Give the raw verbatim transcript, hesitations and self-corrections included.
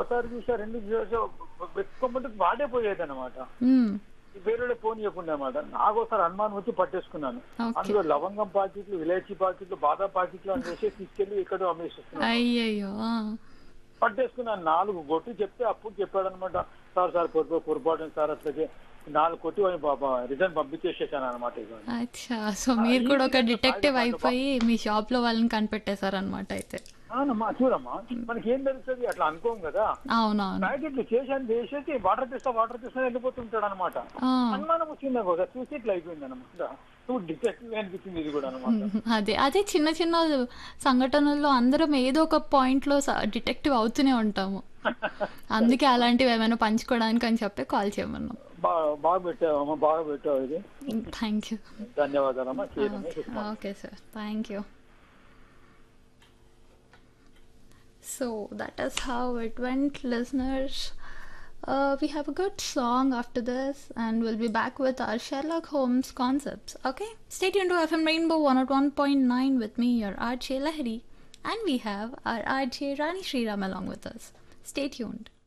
ఒకసారి చూసా రెండు చూసా పెట్టుకోమంటే వాడే పోయేది అనమాట. వేరే ఫోన్ చెప్పండి అనమాట. నాకు ఒకసారి అనుమానం వచ్చి పట్టేసుకున్నాను. అందులో లవంగం పాకెట్లు, ఇలాచీ పాకెట్లు, బాదం పాకెట్లు అని వేసి తీసుకెళ్లి ఇక్కడ అమ్మేసేస్తున్నాను. పట్టేసుకున్నాను. నాలుగు కొట్టి చెప్తే అప్పుడు చెప్పాడు అనమాట, సార్ సార్ పొరపాటు పొరపాటు సార్ అట్లకే నాలుగు కొట్టి రిటర్న్ పంపించేసేసాను అనమాట. అచ్చా, సో మీరు కూడా ఒక డిటెక్టివ్ అయిపోయి మీ షాప్ లో వాళ్ళని కనిపెట్టేశారు అనమాట అయితే. అవునమ్మా, చూడమ్మా మనకి ఏం తెలుస్తుంది, అట్లా అనుకోం కదా. అవునవును. ప్యాకెట్లు చేసాను వేసేసి వాటర్ తెస్తా వాటర్ తెస్తా వెళ్ళిపోతుంటాడు అనమాట. అనుమానం వచ్చింది కదా, చూసి ఇట్లా అయిపోయింది అనమాట. డిటెక్టివ్ అనిపించింది ఇది కూడా అనమాట. అదే అదే చిన్న చిన్న సంఘటనల్లో అందరం ఏదో ఒక పాయింట్ లో డిటెక్టివ్ అవుతూనే ఉంటాము. అందుకే అలాంటివి ఏమైనా పంచుకోవడానికి అని చెప్పి కాల్ చేయమన్నాం. బాగా పెట్టావమ్మా, బాగా పెట్టావు ఇది. Thank you, ధన్యవాదాలమ్మా. Okay sir, thank you. So that is how it went, listeners. Uh, we have a good song after this, and we'll be back with our Sherlock Holmes concepts. Okay, stay tuned to F M Rainbow one oh one point nine with me, your R J Lahari, and we have our R J Rani Sriram along with us. Stay tuned.